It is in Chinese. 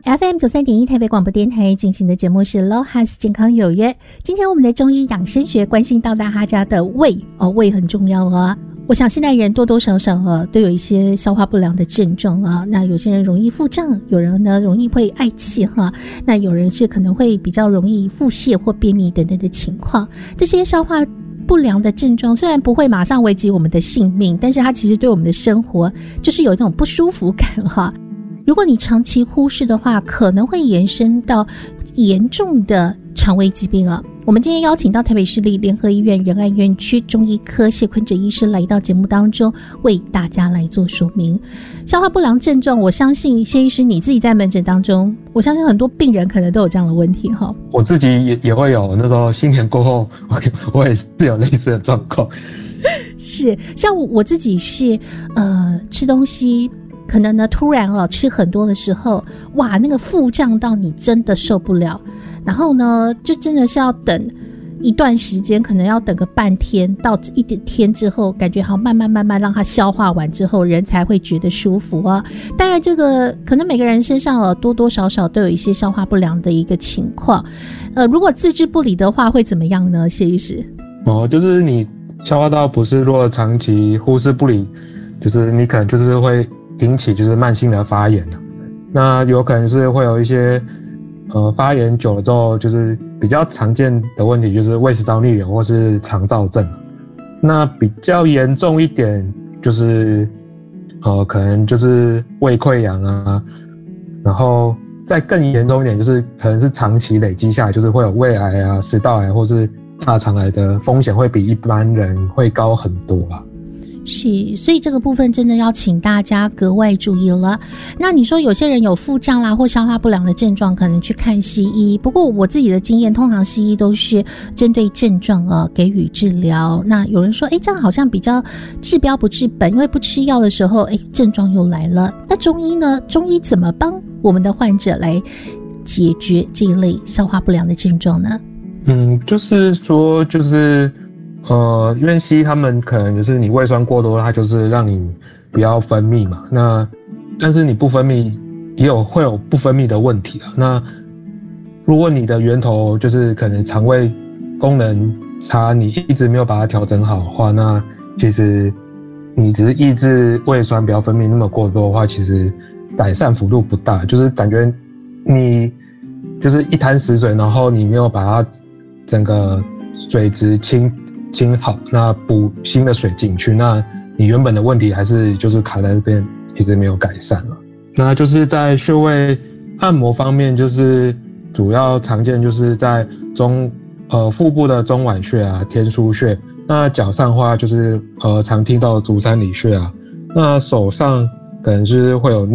FM93.1 台北广播电台进行的节目是 LOHAS 健康有约。今天我们的中医养生学关心到大家的胃胃很重要啊。我想现代人多多少少都有一些消化不良的症状啊。那有些人容易腹胀，有人呢容易会嗳气哈，那有人是可能会比较容易腹泻或便秘等等的情况。这些消化不良的症状虽然不会马上危及我们的性命，但是它其实对我们的生活就是有一种不舒服感哈。如果你长期忽视的话，可能会延伸到严重的肠胃疾病啊。我们今天邀请到台北市立联合医院仁爱院区中医科谢坤哲医师来到节目当中，为大家来做说明。消化不良症状，我相信谢医师你自己在门诊当中，我相信很多病人可能都有这样的问题哈。 我自己也会有，那时候新年过后，我也是有类似的状况。 是，像我自己是吃东西。可能呢，突然吃很多的时候，哇，那个腹胀到你真的受不了，然后呢，就真的是要等一段时间，可能要等个半天到一天之后，感觉好慢慢让它消化完之后，人才会觉得舒服啊。当然，这个可能每个人身上多多少少都有一些消化不良的一个情况。如果自知不理的话，会怎么样呢？谢医师？ 就是你消化道不是，如果长期忽视不理，就是你可能就是会引起就是慢性的发炎，那有可能是会有一些发炎久了之后，就是比较常见的问题就是胃食道逆流或是肠燥症。那比较严重一点就是可能就是胃溃疡啊，然后再更严重一点就是可能是长期累积下来，就是会有胃癌啊、食道癌或是大肠癌的风险会比一般人会高很多啊。 是，所以这个部分真的要请大家格外注意了。那你说有些人有腹胀啦或消化不良的症状，可能去看西医。不过我自己的经验，通常西医都是针对症状给予治疗。那有人说，这样好像比较治标不治本，因为不吃药的时候，症状又来了。那中医呢？中医怎么帮我们的患者来解决这一类消化不良的症状呢？ 就是说，因为西医他们可能就是你胃酸过多，它就是让你不要分泌嘛。那但是你不分泌会有不分泌的问题啊。那如果你的源头就是可能肠胃功能差，你一直没有把它调整好的话，那其实你只是抑制胃酸不要分泌那么过多的话，其实改善幅度不大。就是感觉你就是一滩死水，然后你没有把它整个水质清好，那补新的水进去，那你原本的问题还是就是卡在这边，其实没有改善了。那就是在穴位按摩方面，就是主要常见就是在腹部的中脘穴啊、天枢穴，那脚上的话就是常听到的足三里穴啊，那手上可能是会有